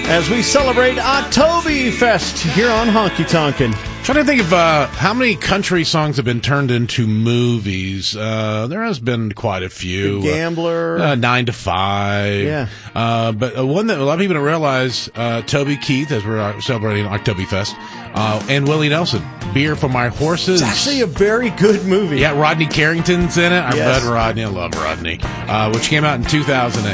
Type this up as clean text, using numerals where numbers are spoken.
as we celebrate Oktoberfest here on Honky Tonkin'. Trying to think of how many country songs have been turned into movies. There has been quite a few. The Gambler. 9 to 5. Yeah. But one that a lot of people don't realize, Toby Keith, as we're celebrating Oktoberfest, and Willie Nelson, Beer for My Horses. It's actually a very good movie. Yeah, Rodney Carrington's in it. I Yes. read Rodney. I love Rodney. Which came out in 2008.